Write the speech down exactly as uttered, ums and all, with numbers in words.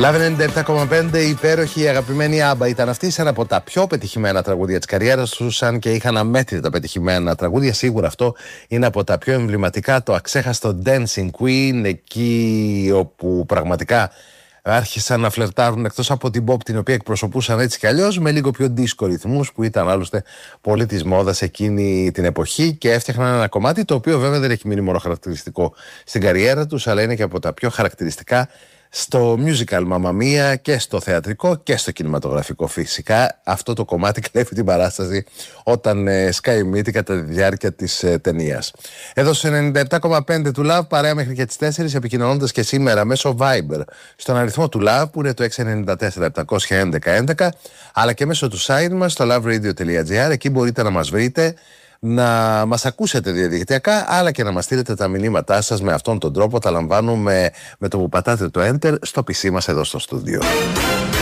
Λαβ ενενήντα επτά κόμμα πέντε, υπέροχη αγαπημένη Άμπα ήταν αυτή, σε ένα από τα πιο πετυχημένα τραγούδια της καριέρας τους, αν και είχαν αμέτρητα πετυχημένα τραγούδια. Σίγουρα αυτό είναι από τα πιο εμβληματικά, το αξέχαστο Dancing Queen, εκεί όπου πραγματικά άρχισαν να φλερτάρουν εκτός από την pop την οποία εκπροσωπούσαν έτσι κι αλλιώς, με λίγο πιο disco ρυθμούς που ήταν άλλωστε πολύ της μόδας εκείνη την εποχή, και έφτιαχναν ένα κομμάτι το οποίο βέβαια δεν έχει μείνει μόνο χαρακτηριστικό στην καριέρα τους, αλλά είναι και από τα πιο χαρακτηριστικά στο musical Mamma Mia και στο θεατρικό και στο κινηματογραφικό. Φυσικά αυτό το κομμάτι κλέβει την παράσταση όταν ε, σκάει μύτη κατά τη διάρκεια της ε, ταινίας. Εδώ στο ενενήντα επτά κόμμα πέντε του Love, παρέα μέχρι και τις τέσσερις, επικοινωνώντας και σήμερα μέσω Viber στον αριθμό του Love που είναι το έξι εννιά τέσσερα επτακόσια έντεκα έντεκα, αλλά και μέσω του site μας στο loveradio τελεία gr. Εκεί μπορείτε να μας βρείτε, να μας ακούσετε διαδικτυακά, αλλά και να μας στείλετε τα μηνύματά σας. Με αυτόν τον τρόπο τα λαμβάνουμε με το που πατάτε το Enter στο πι σι μας εδώ στο στούντιο.